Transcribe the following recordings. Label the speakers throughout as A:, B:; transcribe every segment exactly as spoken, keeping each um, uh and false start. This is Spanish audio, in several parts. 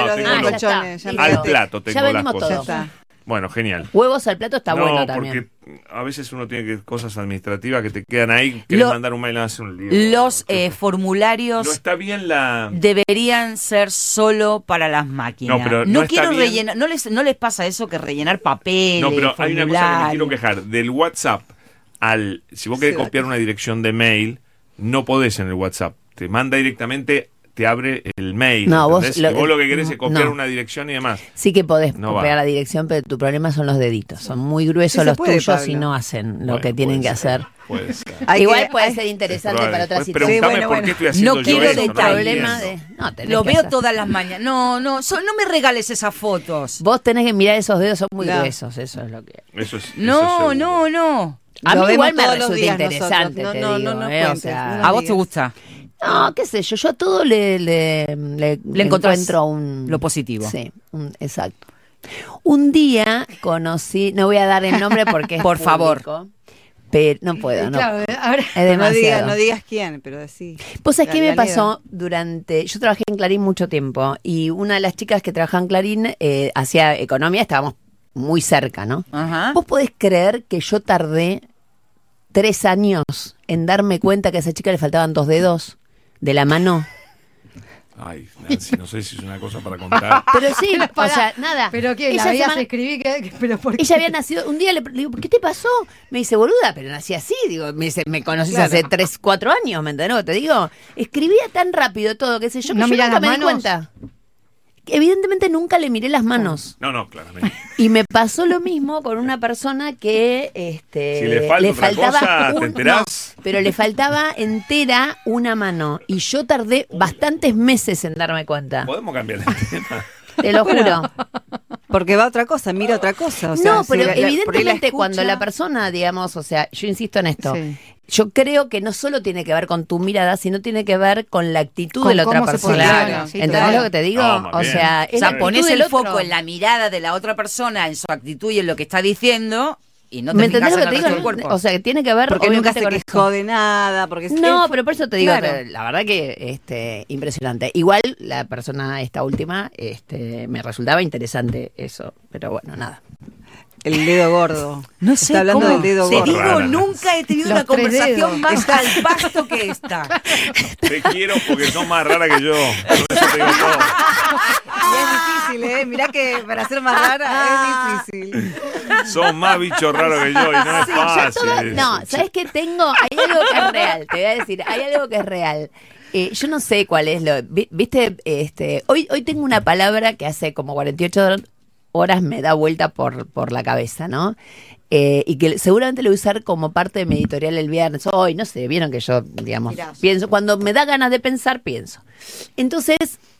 A: pero
B: tengo
A: de
B: los-
A: colchones. Ya
B: al
A: me-
B: plato tengo
C: Ya
B: las
C: venimos
B: cosas.
A: Ya
C: todos.
A: está.
B: Bueno, genial.
C: Huevos al plato está
B: no,
C: bueno también.
B: porque a veces uno tiene que cosas administrativas que te quedan ahí, que
D: Lo-
B: mandar un mail a hacer un lío.
D: Los eh,
B: No
D: formularios
B: está bien la...
D: deberían ser solo para las máquinas.
B: No, pero no está
D: quiero
B: bien.
D: rellenar, no les, no les pasa eso que rellenar papeles.
B: No, pero hay una cosa que me
D: formularios.
B: quiero quejar. Del WhatsApp al... Si vos querés
A: Sí,
B: copiar una dirección de mail, no podés en el WhatsApp. Te manda directamente, te abre el mail.
C: No, vos
B: ¿entendés?
C: lo-
B: Y vos lo que querés
C: no,
B: es copiar
C: no.
B: una dirección y demás.
C: Sí que podés
B: No
C: copiar
B: va.
C: la dirección, pero tu problema son los deditos. Son muy gruesos
A: Sí se
C: los
A: puede,
C: tuyos
A: Pablo.
C: y no hacen lo
B: Bueno,
C: que tienen
B: puede
C: que
B: ser,
C: hacer.
B: Puede ser.
A: Hay
C: Igual
A: que-
C: puede
A: hay-
C: ser interesante
B: Probable.
C: para otras
B: Pues
C: situaciones.
B: preguntame
A: Sí, bueno,
B: por qué
A: bueno.
B: estoy haciendo
D: No
B: yo
D: quiero
B: eso.
C: el
D: detalles.
B: no
C: problema
B: entiendo.
C: de... No, tenés
D: Lo
C: que
D: veo
C: hacer.
D: todas las mañanas. No, no, so- no me regales esas fotos.
C: Vos tenés que mirar esos dedos, son muy
A: Claro.
C: gruesos, eso es lo que...
B: Eso es, eso
D: No,
B: seguro.
D: no, no.
C: A
A: Lo
C: mí igual
A: vemos
C: me
A: todos los
C: resulta
A: días
C: interesante,
A: nosotros.
C: te
A: No, no,
C: digo,
A: no nos
C: eh, o
A: cuentes,
C: sea...
A: no
D: ¿A vos te
A: digas.
D: gusta
C: No, qué sé yo, yo a todo le, le, le,
D: Le encontrás
C: encuentro un...
D: lo positivo?
C: Sí, un- exacto. Un día conocí, no voy a dar el nombre porque es
D: Por favor.
C: público, pero no puedo, no.
E: Claro, ahora
C: Es
A: No digas,
C: demasiado.
A: no digas quién, pero decís.
C: Pues es que me
A: Dale, dale,
C: pasó durante, yo trabajé en Clarín mucho tiempo y una de las chicas que trabajaba en Clarín eh, hacía economía, estábamos muy cerca, ¿no?
D: Ajá.
C: ¿Vos podés creer que yo tardé tres años en darme cuenta que a esa chica le faltaban dos dedos de la mano?
B: Ay, Nancy, no sé si es una cosa para contar.
C: Pero sí,
E: Pero
C: o
E: pará,
C: sea, nada.
E: ¿Pero qué?
C: Ella
E: ¿La
C: se
E: veías
C: man-
E: escribir? ¿Qué? ¿Qué? ¿Pero por qué?
C: Ella había nacido, un día le, le digo, ¿qué te pasó? Me dice, boluda, pero nací así. Digo, me dice, me conoces
A: Claro.
C: hace tres, cuatro años, ¿me entendés? Te digo, escribía tan rápido todo, qué sé yo, que
E: ¿No
C: yo
E: mirás
C: nunca me
E: las
C: di
E: manos?
C: cuenta. Evidentemente nunca le miré las manos.
B: No, no, claramente.
C: Y me pasó lo mismo con una persona que este,
B: Si le falta otra
C: faltaba
B: cosa, ¿te
C: un-
B: enterás?
C: no, pero le faltaba entera una mano. Y yo tardé bastantes meses en darme cuenta.
B: Podemos cambiar el tema.
C: Te lo juro.
A: Porque va otra cosa, mira otra cosa. O sea,
C: No,
A: si
C: pero
A: la- la- por ahí la
C: evidentemente
A: escucha-
C: cuando la persona, digamos, o sea, yo insisto en esto,
A: Sí.
C: yo creo que no solo tiene que ver con tu mirada, sino tiene que ver con la actitud
E: Con
C: de la otra
E: cómo se
C: persona.
E: posiciona, sí,
C: ¿Entendés
E: claro.
C: lo que te digo?
B: No, más
C: o
B: bien.
C: sea, es
D: O
C: la
D: sea,
C: actitud
D: pones
C: del
D: el
C: otro.
D: foco en la mirada de la otra persona, en su actitud y en lo que está diciendo, y no te
C: ¿Me
D: fijas
C: entendés lo
D: en
C: que
D: el
C: te
D: resto
C: digo?
D: del cuerpo.
C: O sea, que tiene que ver
A: Porque nunca
C: obviamente,
A: se
C: con
A: quejó
C: esto.
A: de nada. Porque
C: No,
A: él-
C: pero por eso te digo,
A: Claro.
C: que la verdad que este impresionante. Igual la persona esta última este me resultaba interesante eso, pero bueno, nada.
A: El dedo gordo.
D: No sé
A: Está hablando
D: cómo.
A: del dedo
D: Te
A: gordo.
D: digo,
B: Rara.
D: nunca he tenido
E: Los
D: una
E: tres
D: conversación
E: dedos.
D: más al pasto que esta.
B: Te quiero porque sos más rara que yo. Por eso te digo todo.
A: Y es difícil, ¿eh? Mirá que para ser más rara es difícil.
B: Sos más bicho raro que yo y no es
C: Sí, yo
B: fácil.
C: todo-
B: eso.
C: no, ¿sabes qué tengo? Hay algo que es real, te voy a decir, hay algo que es real. Eh, yo no sé cuál es lo. vi- Viste, este, hoy, hoy tengo una palabra que hace como cuarenta y ocho horas me da vuelta por, por la cabeza, ¿no? Eh, y que seguramente lo voy a usar como parte de mi editorial el viernes. Hoy, no sé, vieron que yo, digamos,
A: Mirá.
C: pienso, cuando me da ganas de pensar, pienso. Entonces,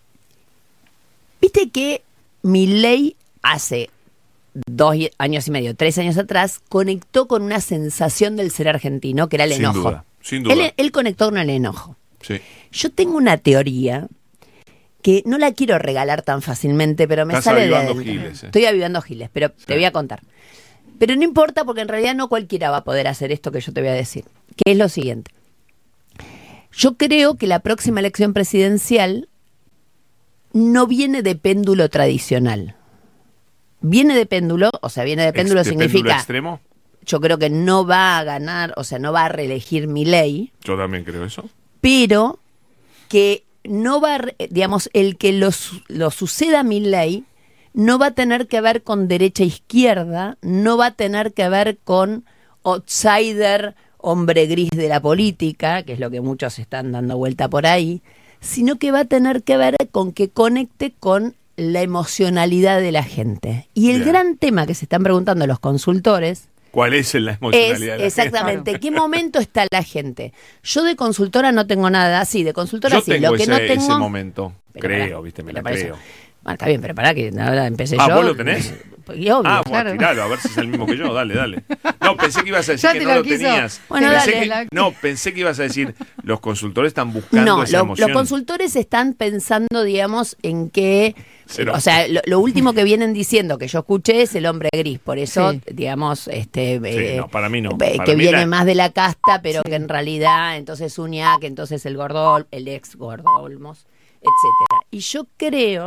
C: viste que Milei hace dos y- años y medio, tres años atrás, conectó con una sensación del ser argentino, que era el
B: Sin
C: enojo.
B: duda, sin duda.
C: Él, él conectó con el enojo.
B: Sí.
C: Yo tengo una teoría que no la quiero regalar tan fácilmente, pero me
B: Estás
C: sale de
B: avivando
C: adentro.
B: giles, eh.
C: Estoy avivando giles, pero
B: Sí.
C: te voy a contar. Pero no importa porque en realidad no cualquiera va a poder hacer esto que yo te voy a decir, que es lo siguiente. Yo creo que la próxima elección presidencial no viene de péndulo tradicional. Viene de péndulo, o sea, viene de péndulo
B: Ex- de péndulo
C: significa,
B: extremo?
C: yo creo que no va a ganar, o sea, no va a reelegir Milei,
B: Yo también creo eso.
C: pero que no va, a re- digamos, el que lo, su- lo suceda a Milei no va a tener que ver con derecha e izquierda, no va a tener que ver con outsider, hombre gris de la política, que es lo que muchos están dando vuelta por ahí, sino que va a tener que ver con que conecte con la emocionalidad de la gente. Y el
B: Bien.
C: gran tema que se están preguntando los consultores
B: ¿Cuál es la
C: es
B: emocionalidad de la
C: exactamente
A: gente?
C: qué momento está la gente. Yo de consultora no tengo nada, sí, de consultora
B: Yo
C: sí,
B: tengo
C: lo que
B: ese,
C: no tengo.
B: ese momento.
C: Pero
B: creo,
C: pará,
B: viste, me
C: pero
B: la
C: para eso-
B: creo.
C: Bueno, está bien, pero pará que ahora empecé
B: Ah,
C: yo.
B: ¿vos lo tenés?
C: Y obvio,
B: Ah, bueno,
C: claro.
B: tiralo, a ver si es el mismo que yo. Dale, dale. No, pensé que ibas a decir
E: Ya
B: que
E: te
B: no
E: lo
B: lo
E: quiso.
B: tenías.
C: Bueno,
B: pensé
C: dale.
B: que-
E: La-
B: no, pensé que ibas a decir, los consultores están buscando
C: No,
B: esa
C: lo-
B: emoción.
C: los consultores están pensando, digamos, en que,
B: Cero.
C: o sea, lo, lo último que vienen diciendo que yo escuché es el hombre gris, por eso,
E: Sí.
C: digamos, este, eh,
B: no, para mí no.
C: eh,
B: Para
C: que
B: mí
C: viene
B: la-
C: más de la casta, pero que en realidad, entonces Uñac, entonces el Gordol, el ex Gordolmos, etcétera. Y yo creo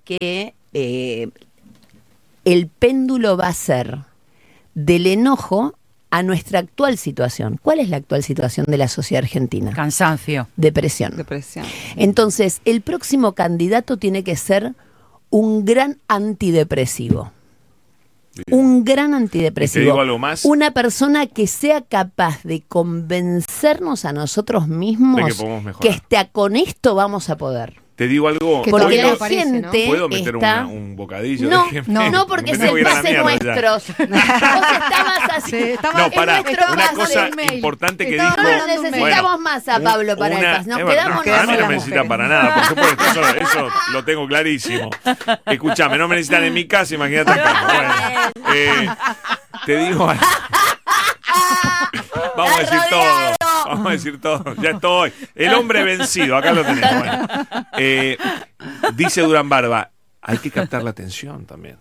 C: que eh, el péndulo va a ser del enojo a nuestra actual situación. ¿Cuál es la actual situación de la sociedad argentina?
D: Cansancio.
C: Depresión.
A: Depresión.
C: Entonces, el próximo candidato tiene que ser un gran antidepresivo. Un gran antidepresivo.
B: ¿Y te digo algo más?
C: Una persona que sea capaz de convencernos a nosotros mismos
B: De que podemos mejorar.
C: que hasta con esto vamos a poder.
B: Te digo algo.
E: Que
C: Porque
E: todavía
C: la
E: no aparece,
C: gente
E: ¿no?
B: ¿Puedo meter
C: está...
B: una- un bocadillo?
C: No,
B: Déjeme.
C: no, porque
B: Me
C: es
B: tengo que
C: el
B: ir a la
C: pase
B: mierda ya.
C: nuestros. Vos estabas así.
E: Sí, estaba-
B: No,
E: es
B: para,
E: nuestro
B: una
E: pase
B: cosa
E: del mail.
B: importante que
E: Estaba
B: dijo.
C: No lo
E: mandando un mail.
C: necesitamos
B: Bueno,
C: más a
B: un-
C: Pablo para
B: una-
C: el pase. Nos
B: es
C: quedamos
B: verdad, a mí no
C: nosotras
B: me
C: las
B: necesitan
C: mujeres.
B: para nada, por supuesto, eso, eso lo tengo clarísimo. Escuchame, no me necesitan en mi casa, imagínate acá. Bueno, eh, te digo algo. Vamos a decir todo, vamos a decir todo, ya estoy. El hombre vencido, acá lo tenemos. Bueno. Eh, dice Durán Barba, hay que captar la atención también.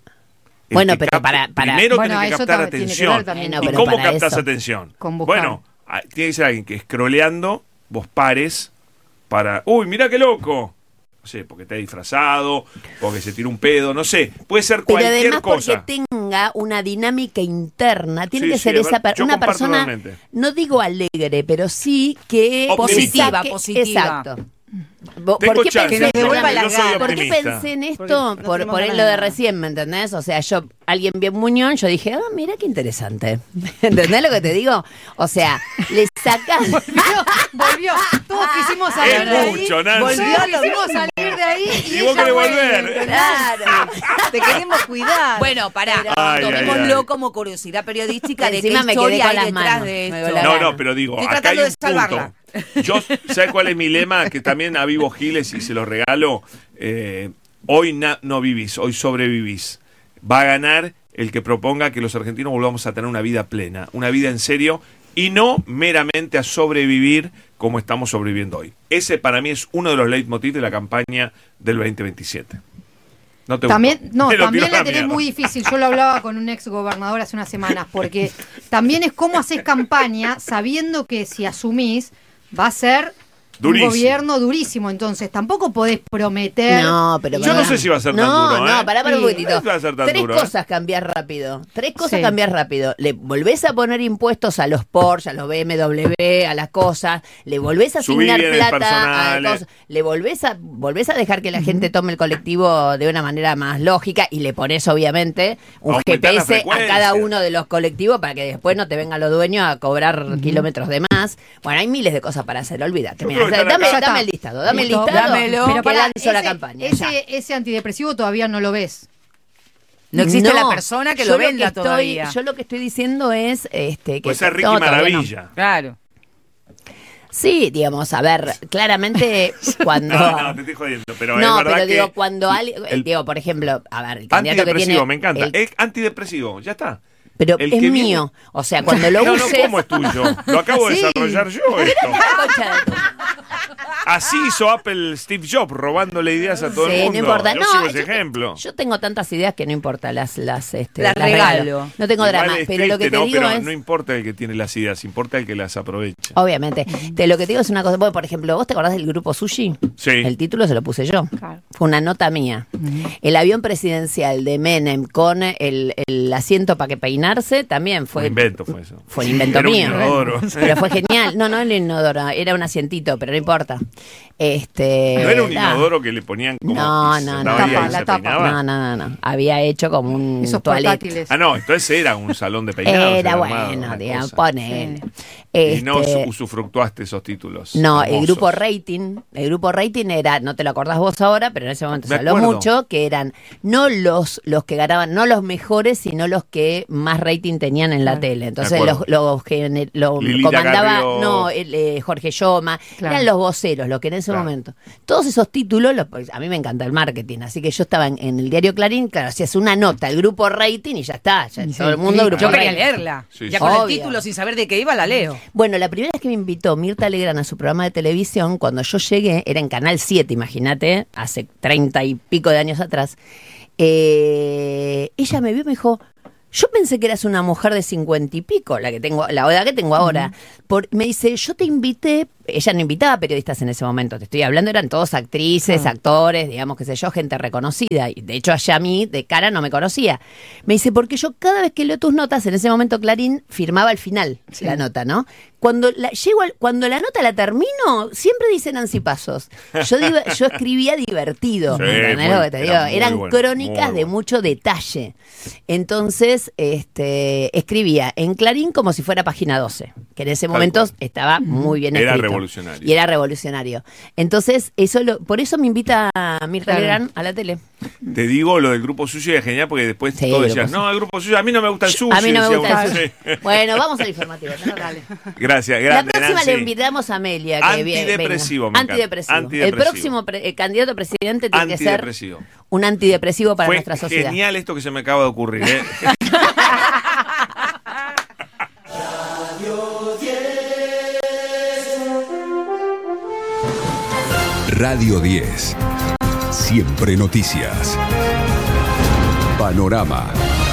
B: El
C: Bueno,
B: que
C: pero
B: cap-
C: para- para-
B: Primero
E: Bueno,
B: tenés que
E: eso
B: captar
E: tam- tiene que
B: atención.
E: ver también.
C: Bueno,
B: ¿Y
C: pero
B: cómo
C: para
B: captás
C: eso-
B: atención?
E: Con buscar.
B: Bueno, ah, tiene que ser alguien que scrolleando, vos pares para... ¡Uy, mirá qué loco! No sé, porque está disfrazado, porque se tira un pedo, no sé. Puede ser
C: Pero
B: cualquier
C: además
B: cosa.
C: porque tenga una dinámica interna, tiene
B: Sí,
C: que
B: sí,
C: ser
B: es
C: esa
B: verdad.
C: per-
B: Yo
C: una
B: comparto
C: persona,
B: totalmente.
C: no digo alegre, pero sí que
B: Optimista.
C: saque-
D: Positiva,
C: Exacto. Vo-
B: Tengo
C: ¿Por qué
B: chance,
C: pensé,
A: Que nos devuelva
C: perdón,
A: la
B: yo soy
A: gana.
C: ¿por qué
B: optimista.
C: pensé en
A: Porque
C: esto?
A: no
C: Por,
A: tenemos
C: por
A: ganas
C: lo
A: de
C: de
A: nada.
C: recién, ¿me entendés? O sea, yo, alguien bien muñón, yo dije, ah, mira qué interesante. ¿Entendés lo que te digo? O sea, le sacas...
E: Volvió, volvió. Todos quisimos salir
B: Es
E: de ahí.
B: mucho, Nancy.
E: Volvió, quisimos salir de ahí. Y,
B: Y vos
E: ella
B: querés
E: vuelve.
B: volver.
C: Claro.
A: Te queremos cuidar.
D: Bueno, pará,
B: Ay,
D: tomémoslo
B: ay, ay.
D: como curiosidad periodística de qué
C: Encima me quedé
D: historia
C: con
D: hay
C: las
D: detrás
C: manos.
D: de
C: Me
D: esto.
C: voló la
B: No,
C: gana.
B: no, pero digo,
D: Estoy
B: acá hay
D: tratando
B: un
D: de salvarla.
B: punto. Yo, ¿sabes cuál es mi lema? Que también a Vivo Giles y se lo regalo. Eh, hoy na- no vivís, hoy sobrevivís. Va a ganar el que proponga que los argentinos volvamos a tener una vida plena, una vida en serio y no meramente a sobrevivir como estamos sobreviviendo hoy. Ese para mí es uno de los leitmotiv de la campaña del veinte veintisiete. ¿No te
E: También,
B: gustó?
E: no,
B: Te lo
E: también
B: tiro a
E: la tenés
B: mierda.
E: muy difícil. Yo lo hablaba con un ex gobernador hace unas semanas, porque también es cómo haces campaña sabiendo que si asumís va a ser
B: Durísimo.
E: un gobierno durísimo. Entonces tampoco podés prometer.
C: No, pero
B: Yo
C: pará.
B: no sé si va a ser tan
C: no,
B: duro,
C: No,
B: ¿eh?
C: pará, pará un
E: Sí.
C: poquitito.
B: No va a ser tan
C: Tres
B: duro, ¿eh?
C: cosas cambiás rápido. Tres cosas
E: Sí.
C: cambiás rápido. Le volvés a poner impuestos a los Porsche, a los B M W, a las cosas. Le volvés a
B: Subí
C: asignar
B: bienes
C: plata a
B: personales.
C: cosas. Le volvés a, volvés a dejar que la gente tome el colectivo de una manera más lógica y le pones, obviamente, un
B: Aumentá la
C: G P S a
B: frecuencia.
C: cada uno de los colectivos para que después no te vengan los dueños a cobrar kilómetros de más. Bueno, hay miles de cosas para hacer, olvídate.
B: Yo
C: Mira,
B: creo que están
C: dame,
B: acá.
C: dame el listado, dame el
E: Listo.
C: listado.
D: Dámelo.
C: Pero que
E: pará,
C: lanzo la
E: ese-
C: campaña. ya.
E: Ese, ese antidepresivo todavía no lo ves.
D: No existe
C: No,
D: la persona que
C: yo
D: lo
C: que
D: venda
C: estoy-
D: todavía.
C: Yo lo que estoy diciendo es este, que
B: Puede ser Ricky
C: no, todavía no.
B: Maravilla.
D: Claro.
C: Sí, digamos, a ver, claramente cuando
B: No, no, te estoy jodiendo, pero
C: No,
B: es verdad
C: pero
B: que
C: digo, cuando alguien,
B: el-
C: digo, por ejemplo, a ver, el candidato que
B: antidepresivo,
C: tiene
B: me encanta.
C: el-
B: Es antidepresivo, ya está.
C: pero
B: el
C: es
B: que
C: mío,
B: viene-
C: o sea, cuando lo
B: No, no,
C: uses
B: ¿cómo es tuyo? Lo acabo de
E: Sí.
B: desarrollar yo esto.
C: Concha de tu-
B: Así hizo Apple Steve Jobs, robándole ideas a todo
C: Sí,
B: el mundo.
C: no importa.
B: Yo
C: No,
B: sigo ese
C: yo,
B: ejemplo.
C: yo tengo tantas ideas que no importa, las las este,
D: Las regalo.
C: No tengo
B: Igual
C: drama,
B: es
C: pero lo que
B: triste,
C: te
B: ¿no?
C: digo
B: Pero
C: es
B: no importa el que tiene las ideas, importa el que las aprovecha.
C: obviamente. Te, lo que te digo es una cosa. Bueno, por ejemplo, ¿vos te acordás del grupo Sushi?
B: Sí.
C: El título se lo puse yo.
E: Claro.
C: Fue una nota mía. El avión presidencial de Menem con el, el asiento para que peinarse también fue.
B: Un invento fue eso.
C: Fue un invento
B: Era un
C: mío.
B: inodoro.
C: Pero fue genial. No, no era un inodoro, era un asientito, pero no importa. Este,
B: ¿No era un
C: nada.
B: inodoro que le ponían como
C: No,
B: y se
C: no,
B: sentaba
C: no.
B: ahí y
E: Tapa,
B: se
E: la tapa.
B: peinaba?
C: No, no, no, no. Había hecho como un
E: Esos
C: toilet.
E: portátiles.
B: Ah, no, entonces era un salón de peinados.
C: Era
B: armado,
C: bueno,
B: una
C: digamos,
B: cosa.
C: ponele.
B: Y no
C: Este,
B: su- usufructuaste esos títulos.
C: No, el
B: hermosos.
C: grupo rating, el grupo rating era, no te lo acordás vos ahora, pero en ese momento se
B: Me
C: habló
B: acuerdo.
C: mucho, que eran no los los que ganaban, no los mejores, sino los que más rating tenían en la tele. Entonces
B: acuerdo.
C: los, los que lo
B: Lilita
C: comandaba,
B: Carrió.
C: no, el, eh, Jorge Yoma,
E: Claro.
C: eran los voceros, los que en ese
B: Claro.
C: momento. Todos esos títulos, los- pues, a mí me encanta el marketing, así que yo estaba en, en el diario Clarín, claro, hacías una nota, el grupo rating y ya está, ya
E: Sí,
C: todo el mundo
E: sí.
C: grupo
D: Yo quería
C: rating.
D: leerla.
B: Sí,
D: Ya
B: sí.
D: con
C: Obvio.
D: el título, sin saber de qué iba, la leo.
C: Bueno, la primera vez que me invitó Mirta Legrand a su programa de televisión, cuando yo llegué, era en Canal siete, imagínate, hace treinta y pico de años atrás, eh, ella me vio y me dijo, yo pensé que eras una mujer de cincuenta y pico, la que tengo, la edad que tengo ahora. Uh-huh. Por, me dice, yo te invité, ella no invitaba periodistas en ese momento, te estoy hablando, eran todos actrices, uh-huh. actores, digamos, qué sé yo, gente reconocida. Y de hecho, allá a mí, de cara, no me conocía. Me dice, porque yo cada vez que leo tus notas, en ese momento Clarín firmaba al final sí. la nota, ¿no? Cuando la, llego al, cuando la nota la termino, siempre dice Nancy Pasos. Yo, digo, yo escribía divertido, sí, ¿entendés lo que te digo? Eran bueno, crónicas de mucho detalle. Entonces, este, escribía en Clarín como si fuera Página doce, que en ese Tal momento cual. estaba muy bien escrito.
B: Era revolucionario.
C: Y era revolucionario. Entonces, eso lo, por eso me invita a Mirta claro. Legrand a la tele.
B: Te digo, lo del grupo suyo es genial porque después sí, todos decían, no, el grupo suyo, a mí no me gusta el sushi.
C: A mí no me gusta el sushi. Bueno, vamos al informativo. ¿no? Dale.
B: Gracias, gracias.
C: La próxima
B: Nancy.
C: le invitamos a Amelia. Que
B: antidepresivo,
C: venga. Antidepresivo. Antidepresivo. El próximo pre- el candidato a presidente tiene que ser un antidepresivo para
B: Fue
C: nuestra sociedad.
B: Genial esto que se me acaba de ocurrir, ¿eh?
F: Radio diez. Siempre noticias. Panorama.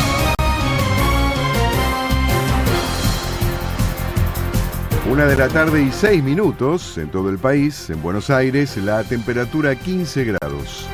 G: Una de la tarde y seis minutos en todo el país. En Buenos Aires, la temperatura quince grados.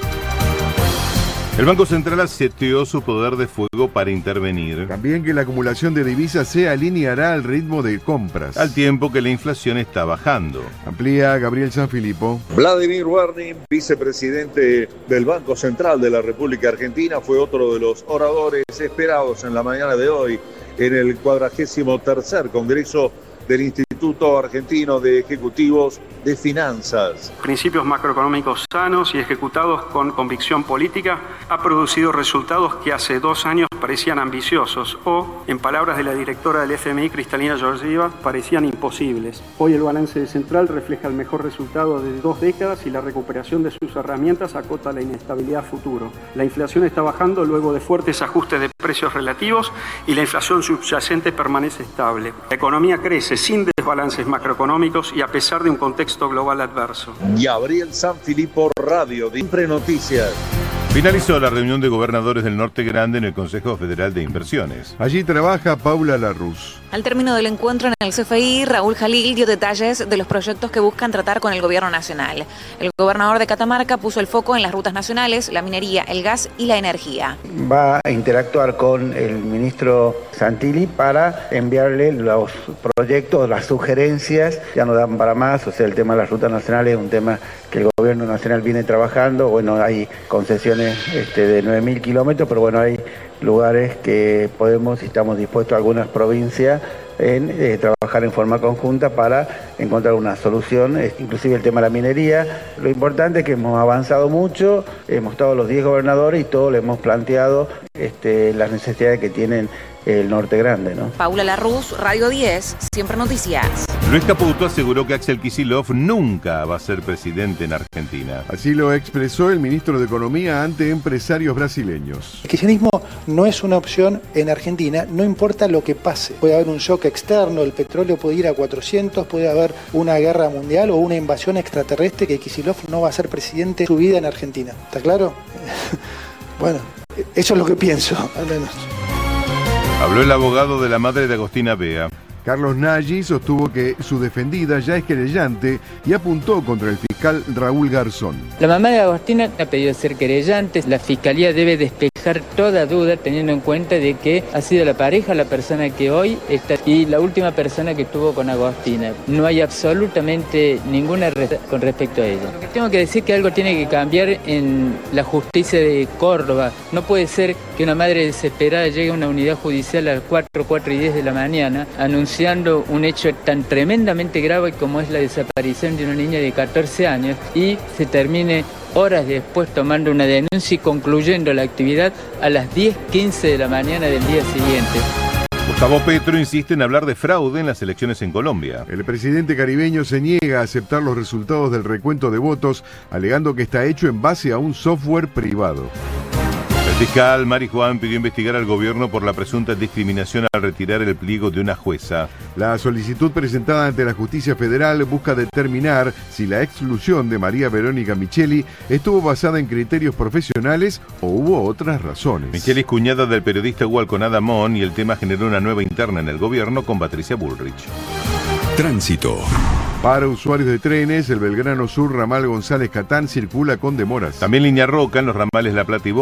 H: El Banco Central seteó su poder de fuego para intervenir.
G: También que la acumulación de divisas se alineará al ritmo de compras.
H: Al tiempo que la inflación está bajando.
G: Amplía Gabriel Sanfilippo.
I: Vladimir Warning, vicepresidente del Banco Central de la República Argentina, fue otro de los oradores esperados en la mañana de hoy en el cuadragésimo tercer Congreso del Instituto Argentino de Ejecutivos de Finanzas.
J: Principios macroeconómicos sanos y ejecutados con convicción política ha producido resultados que hace dos años parecían ambiciosos o, en palabras de la directora del F M I, Cristalina Georgieva, parecían imposibles.
K: Hoy el balance central refleja el mejor resultado de dos décadas y la recuperación de sus herramientas acota la inestabilidad futuro. La inflación está bajando luego de fuertes ajustes de precios relativos y la inflación subyacente permanece estable. La economía crece sin desbalances macroeconómicos y a pesar de un contexto global adverso.
I: Gabriel Sanfilippo, Radio de Siempre Noticias.
H: Finalizó la reunión de gobernadores del Norte Grande en el Consejo Federal de Inversiones.
G: Allí trabaja Paula Larruz.
L: Al término del encuentro en el C F I, Raúl Jalil dio detalles de los proyectos que buscan tratar con el gobierno nacional. El gobernador de Catamarca puso el foco en las rutas nacionales, la minería, el gas y la energía.
M: Va a interactuar con el ministro Santilli para enviarle los proyectos, las sugerencias, ya no dan para más, o sea, el tema de las rutas nacionales es un tema que el gobierno nacional viene trabajando. Bueno, hay concesiones este, de nueve mil kilómetros, pero bueno, hay lugares que podemos y estamos dispuestos, algunas provincias, en eh, trabajar en forma conjunta para encontrar una solución, eh, inclusive el tema de la minería. Lo importante es que hemos avanzado mucho, hemos estado los diez gobernadores y todos le hemos planteado este, las necesidades que tienen el Norte Grande, ¿no?
L: Paula Larruz, Radio diez, Siempre Noticias.
H: Luis Caputo aseguró que Axel Kicillof nunca va a ser presidente en Argentina.
G: Así lo expresó el ministro de Economía ante empresarios brasileños.
N: El kirchnerismo no es una opción en Argentina, no importa lo que pase. Puede haber un shock externo, el petróleo puede ir a cuatrocientos, puede haber una guerra mundial o una invasión extraterrestre, que Kicillof no va a ser presidente de su vida en Argentina. ¿Está claro? Bueno, eso es lo que pienso, al menos.
H: Habló el abogado de la madre de Agostina Bea.
G: Carlos Nagy sostuvo que su defendida ya es querellante y apuntó contra el fiscal Raúl Garzón.
O: La mamá de Agostina ha pedido ser querellante. La fiscalía debe despejar toda duda teniendo en cuenta de que ha sido la pareja la persona que hoy está y la última persona que estuvo con Agostina. No hay absolutamente ninguna re- con respecto a ella. Lo que tengo que decir que algo tiene que cambiar en la justicia de Córdoba. No puede ser que una madre desesperada llegue a una unidad judicial a las cuatro, cuatro y diez de la mañana anunciando un hecho tan tremendamente grave como es la desaparición de una niña de catorce años y se termine horas después tomando una denuncia y concluyendo la actividad a las diez quince de la mañana del día siguiente.
H: Gustavo Petro insiste en hablar de fraude en las elecciones en Colombia.
G: El presidente caribeño se niega a aceptar los resultados del recuento de votos, alegando que está hecho en base a un software privado.
H: El Fiscal Mari Juan pidió investigar al gobierno por la presunta discriminación al retirar el pliego de una jueza.
G: La solicitud presentada ante la Justicia Federal busca determinar si la exclusión de María Verónica Micheli estuvo basada en criterios profesionales o hubo otras razones.
H: Micheli es cuñada del periodista Hugo Alconada Mon y el tema generó una nueva interna en el gobierno con Patricia Bullrich.
F: Tránsito.
G: Para usuarios de trenes, el Belgrano Sur, ramal González Catán, circula con demoras.
H: También línea Roca en los ramales La Plata y